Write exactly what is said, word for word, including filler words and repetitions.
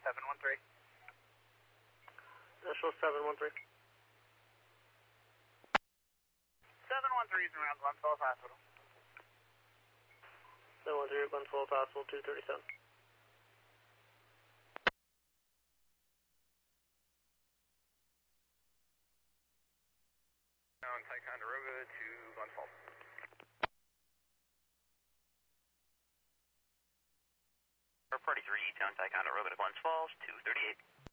seven one three. Initial seven one three. seven one three is around Glens Falls Hospital. seven one three, Glens Falls Hospital, two thirty-seven. On Ticonderoga to Glens Falls. Party three, down Ticonderoga to Glens Falls, two thirty-eight.